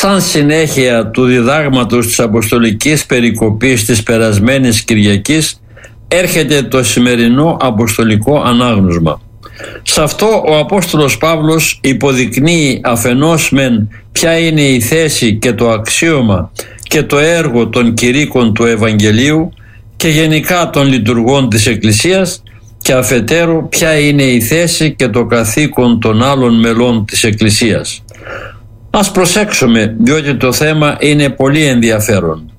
σαν συνέχεια του διδάγματος της Αποστολικής Περικοπής της περασμένης Κυριακής έρχεται το σημερινό Αποστολικό Ανάγνωσμα. Σε αυτό ο Απόστολος Παύλος υποδεικνύει αφενός μεν ποια είναι η θέση και το αξίωμα και το έργο των κηρύκων του Ευαγγελίου και γενικά των λειτουργών της Εκκλησίας, και αφετέρου ποια είναι η θέση και το καθήκον των άλλων μελών της Εκκλησίας. Ας προσέξουμε, διότι το θέμα είναι πολύ ενδιαφέρον.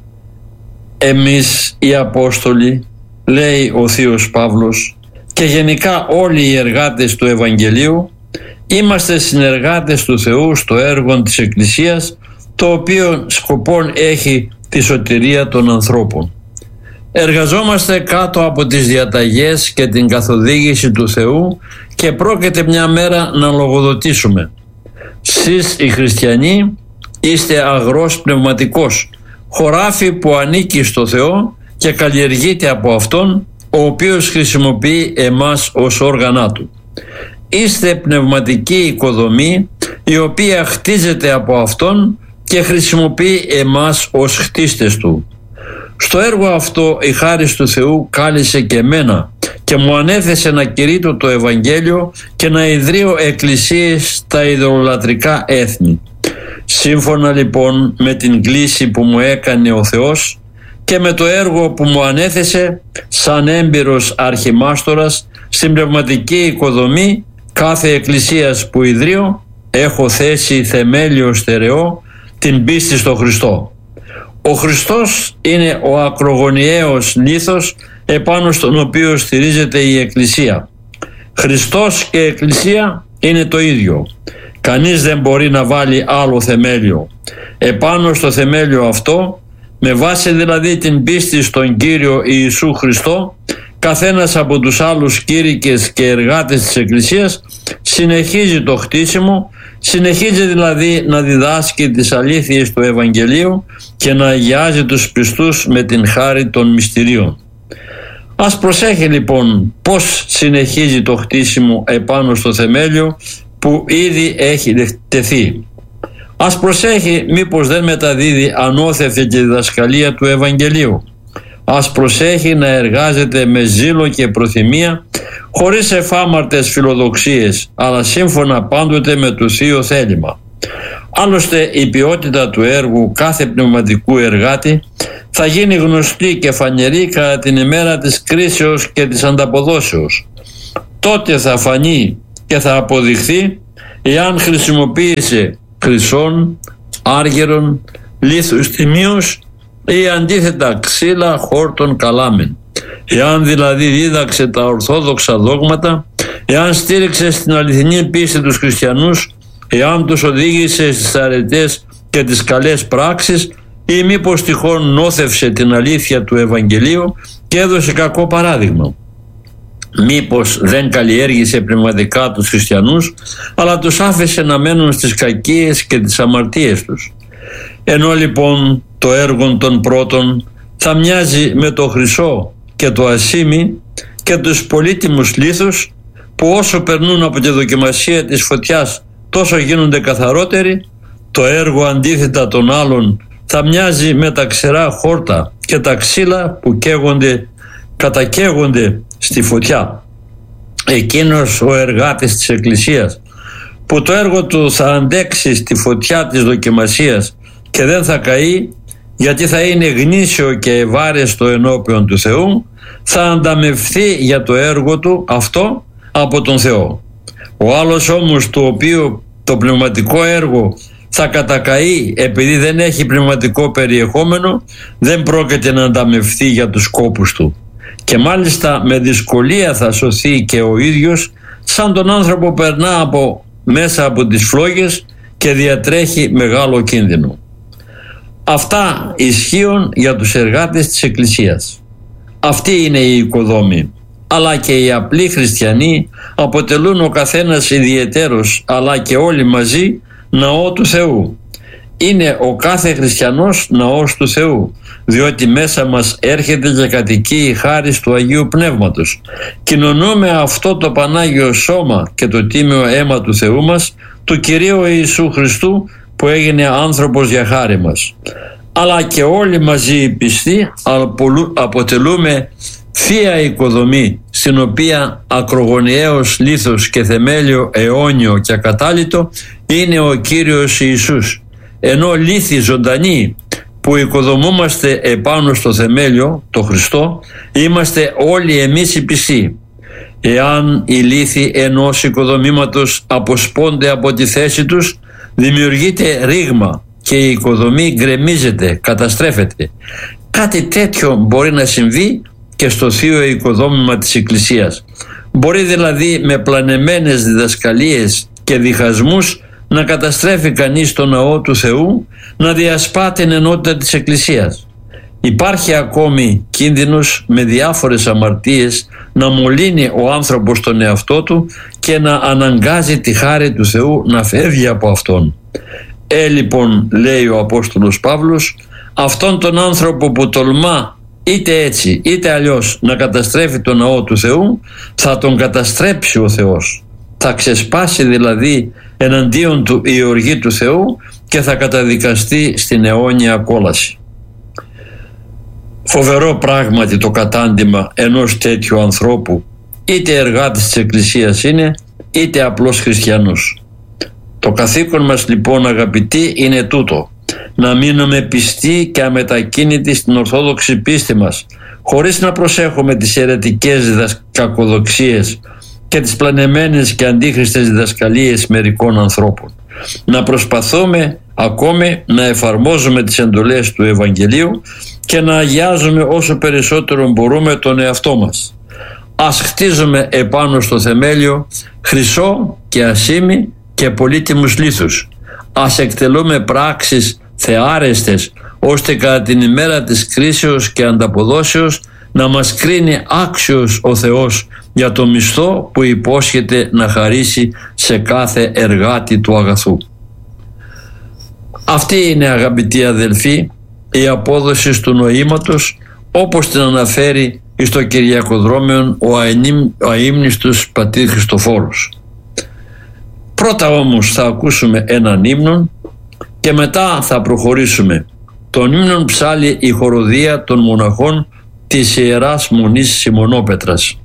Εμείς οι Απόστολοι, λέει ο Θείος Παύλος, και γενικά όλοι οι εργάτες του Ευαγγελίου, είμαστε συνεργάτες του Θεού στο έργο της Εκκλησίας, το οποίο σκοπόν έχει τη σωτηρία των ανθρώπων. Εργαζόμαστε κάτω από τις διαταγές και την καθοδήγηση του Θεού και πρόκειται μια μέρα να λογοδοτήσουμε. Σεις οι χριστιανοί είστε αγρός πνευματικός, χωράφι που ανήκει στο Θεό και καλλιεργείται από Αυτόν, ο οποίος χρησιμοποιεί εμάς ως όργανά Του. Είστε πνευματική οικοδομή, η οποία χτίζεται από Αυτόν και χρησιμοποιεί εμάς ως χτίστες Του. Στο έργο αυτό η χάρις του Θεού κάλεσε και εμένα και μου ανέθεσε να κηρύττω το Ευαγγέλιο και να ιδρύω εκκλησίες στα ιδωλολατρικά έθνη. Σύμφωνα λοιπόν με την κλήση που μου έκανε ο Θεός και με το έργο που μου ανέθεσε σαν έμπειρος αρχιμάστορας στην πνευματική οικοδομή κάθε εκκλησίας που ιδρύω, έχω θέσει θεμέλιο στερεό την πίστη στο Χριστό. Ο Χριστός είναι ο ακρογωνιαίος λίθος επάνω στον οποίο στηρίζεται η Εκκλησία. Χριστός και Εκκλησία είναι το ίδιο. Κανείς δεν μπορεί να βάλει άλλο θεμέλιο. Επάνω στο θεμέλιο αυτό, με βάση δηλαδή την πίστη στον Κύριο Ιησού Χριστό, καθένας από τους άλλους κήρυκες και εργάτες της Εκκλησίας συνεχίζει το χτίσιμο, συνεχίζει δηλαδή να διδάσκει τις αλήθειες του Ευαγγελίου και να αγιάζει τους πιστούς με την χάρη των μυστηρίων. Ας προσέχει λοιπόν πώς συνεχίζει το χτίσιμο επάνω στο θεμέλιο που ήδη έχει τεθεί. Ας προσέχει μήπως δεν μεταδίδει ανώθευτη τη διδασκαλία του Ευαγγελίου. Ας προσέχει να εργάζεται με ζήλο και προθυμία, χωρίς εφάμαρτες φιλοδοξίες, αλλά σύμφωνα πάντοτε με το θείο θέλημα. Άλλωστε η ποιότητα του έργου κάθε πνευματικού εργάτη θα γίνει γνωστή και φανερή κατά την ημέρα της κρίσεως και της ανταποδόσεως. Τότε θα φανεί και θα αποδειχθεί εάν χρησιμοποίησε χρυσόν, άργυρον, λίθους τιμίους ή αντίθετα ξύλα χόρτων καλάμεν. Εάν δηλαδή δίδαξε τα ορθόδοξα δόγματα, εάν στήριξε στην αληθινή πίστη τους χριστιανούς, εάν τους οδήγησε στις αρετές και τις καλές πράξεις ή μήπως τυχόν νόθευσε την αλήθεια του Ευαγγελίου και έδωσε κακό παράδειγμα. Μήπως δεν καλλιέργησε πνευματικά τους χριστιανούς, αλλά τους άφησε να μένουν στις κακίες και τις αμαρτίες τους. Ενώ λοιπόν το έργο των πρώτων θα μοιάζει με το χρυσό και το ασίμι και τους πολύτιμους λίθους που όσο περνούν από τη δοκιμασία της φωτιάς τόσο γίνονται καθαρότεροι, το έργο αντίθετα των άλλων θα μοιάζει με τα ξερά χόρτα και τα ξύλα που κατακαίγονται στη φωτιά. Εκείνος ο εργάτης της Εκκλησίας που το έργο του θα αντέξει στη φωτιά της δοκιμασίας και δεν θα καεί, γιατί θα είναι γνήσιο και ευάρεστο ενώπιον του Θεού, θα ανταμευθεί για το έργο του αυτό από τον Θεό. Ο άλλος όμως, του οποίου το πνευματικό έργο θα κατακαεί επειδή δεν έχει πνευματικό περιεχόμενο, δεν πρόκειται να ανταμευθεί για τους σκόπους του. Και μάλιστα με δυσκολία θα σωθεί και ο ίδιος, σαν τον άνθρωπο περνά μέσα από τις φλόγες και διατρέχει μεγάλο κίνδυνο. Αυτά ισχύουν για τους εργάτες της Εκκλησίας. Αυτοί είναι οι οικοδόμοι, αλλά και οι απλοί χριστιανοί αποτελούν ο καθένας ιδιαιτέρως, αλλά και όλοι μαζί, ναό του Θεού. Είναι ο κάθε χριστιανός ναός του Θεού, διότι μέσα μας έρχεται και κατοικεί η χάρις του Αγίου Πνεύματος. Κοινωνούμε αυτό το Πανάγιο Σώμα και το τίμιο αίμα του Θεού μας, του Κυρίου Ιησού Χριστού, που έγινε άνθρωπος για χάρη μας. Αλλά και όλοι μαζί οι πιστοί αποτελούμε θεία οικοδομή, στην οποία ακρογωνιαίος λίθος και θεμέλιο αιώνιο και ακατάλητο είναι ο Κύριος Ιησούς, ενώ λίθοι ζωντανοί που οικοδομούμαστε επάνω στο θεμέλιο, το Χριστό, είμαστε όλοι εμείς οι πιστοί. Εάν οι λίθοι ενός οικοδομήματος αποσπώνται από τη θέση τους, δημιουργείται ρήγμα και η οικοδομή γκρεμίζεται, καταστρέφεται. Κάτι τέτοιο μπορεί να συμβεί και στο θείο οικοδόμημα της Εκκλησίας. Μπορεί δηλαδή με πλανεμένες διδασκαλίες και διχασμούς να καταστρέφει κανείς το ναό του Θεού, να διασπά την ενότητα της Εκκλησίας. Υπάρχει ακόμη κίνδυνος με διάφορες αμαρτίες να μολύνει ο άνθρωπος τον εαυτό του και να αναγκάζει τη χάρη του Θεού να φεύγει από αυτόν. Λοιπόν, λέει ο Απόστολος Παύλος, αυτόν τον άνθρωπο που τολμά είτε έτσι είτε αλλιώς να καταστρέφει τον ναό του Θεού, θα τον καταστρέψει ο Θεός. Θα ξεσπάσει δηλαδή εναντίον του η οργή του Θεού και θα καταδικαστεί στην αιώνια κόλαση. Φοβερό πράγματι το κατάντημα ενός τέτοιου ανθρώπου, είτε εργάτης της Εκκλησίας είναι, είτε απλός χριστιανός. Το καθήκον μας λοιπόν, αγαπητοί, είναι τούτο: να μείνουμε πιστοί και αμετακίνητοι στην ορθόδοξη πίστη μας, χωρίς να προσέχουμε τις αιρετικές κακοδοξίες και τις πλανεμένες και αντίχριστες διδασκαλίες μερικών ανθρώπων. Να προσπαθούμε ακόμη να εφαρμόζουμε τις εντολές του Ευαγγελίου και να αγιάζουμε όσο περισσότερο μπορούμε τον εαυτό μας. Ας χτίζουμε επάνω στο θεμέλιο χρυσό και ασήμι και πολύτιμους λίθους. Ας εκτελούμε πράξεις θεάρεστες, ώστε κατά την ημέρα της κρίσεως και ανταποδόσεως να μας κρίνει άξιος ο Θεός για το μισθό που υπόσχεται να χαρίσει σε κάθε εργάτη του αγαθού. Αυτή είναι, αγαπητοί αδελφοί, η απόδοση του νοήματος, όπως την αναφέρει στο Κυριακοδρόμιον ο αείμνηστος πατήρ Χριστοφόρος. Πρώτα όμως θα ακούσουμε έναν ύμνο και μετά θα προχωρήσουμε. Τον ύμνον ψάλλει η χοροδία των μοναχών της Ιεράς Μονής Σιμωνόπετρας.